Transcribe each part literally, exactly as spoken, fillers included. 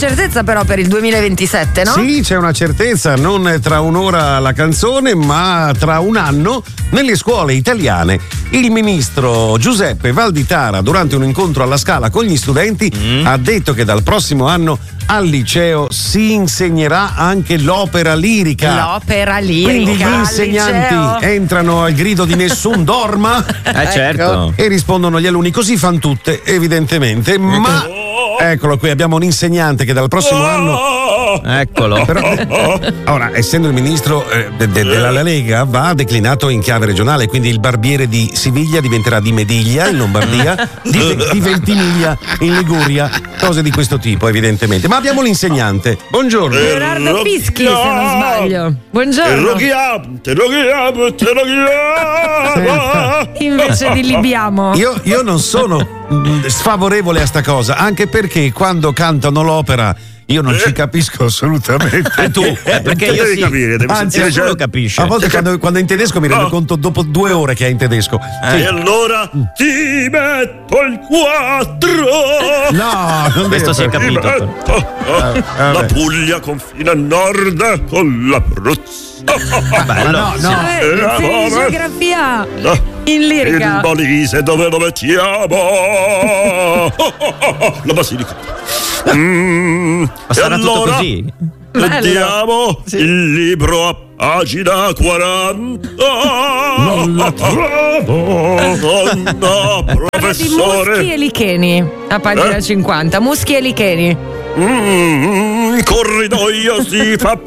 certezza però per il duemilaventisette, no? Sì, c'è una certezza, non tra un'ora la canzone, ma tra un anno nelle scuole italiane. Il ministro Giuseppe Valditara, durante un incontro alla Scala con gli studenti, mm. ha detto che dal prossimo anno al liceo si insegnerà anche l'opera lirica. L'opera lirica. Quindi gli insegnanti entrano al grido di nessun dorma. Eh certo. E rispondono gli alunni, così fan tutte, evidentemente. Ma eccolo qui, abbiamo un insegnante che dal prossimo anno. Eccolo. Però, ora, essendo il ministro eh, de, de, della Lega, va declinato in chiave regionale, quindi il barbiere di Siviglia diventerà di Mediglia in Lombardia, di, di Ventimiglia in Liguria, cose di questo tipo, evidentemente. Ma abbiamo l'insegnante. Buongiorno. Leonardo Fischi, se non sbaglio. Buongiorno. Te lo chiamo, te lo chiamo, te lo chiamo. Invece di Libiamo. Io, io non sono sfavorevole a sta cosa, anche perché quando cantano l'opera io non eh? ci capisco assolutamente. E tu? Eh, perché io devi sì. capire, devi Anzi, sentire, lo cioè, capisce. A volte quando, quando è in tedesco mi rendo no. conto dopo due ore che è in tedesco. Eh. Sì. E allora ti metto il quattro. No, non questo si è Ti capito. metto, Eh, la Puglia confina a nord con l'Abruzzo. Bello. no, no. Cioè, insegni geografia in lirica. Il Molise dove lo mettiamo? La Basilica. Mm, Ma sarà e tutto allora così? leggiamo Sì. il libro a pagina quaranta. Non la trovo. Donna, Parla di professore. Muschi e Licheni a pagina Eh? cinquanta. Muschi e Licheni. Mm, corridoio si fa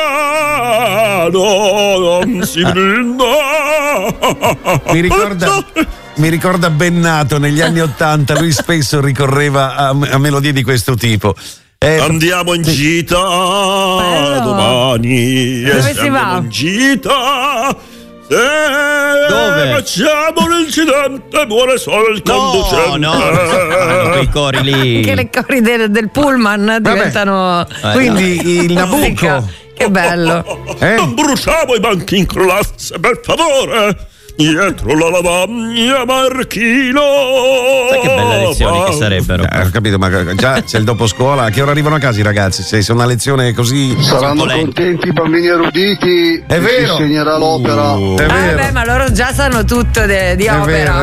piano, non si brinda. Mi ricorda, mi ricorda Bennato negli anni Ottanta, lui spesso ricorreva a, a melodie di questo tipo. Eh, Andiamo in gita Bello. domani. Dove e si se va? andiamo in gita. Se Dove? facciamo un incidente muore solo il No, conducente. no, fanno quei cori lì. Che le cori del, del pullman diventano. quindi il musica. Nabucco. Che bello. Eh? Non bruciamo i banchi in classe, per favore. Dietro la lavagna Marchino. Sai che belle lezioni che sarebbero. Eh, ho capito, ma già c'è il dopo scuola. A che ora arrivano a casa i ragazzi? Se è una lezione così. Saranno Lento. contenti i bambini eruditi. È che vero. Si insegnerà l'opera. Uh, è Ah, vero. beh, ma loro già sanno tutto de- di È opera. vero,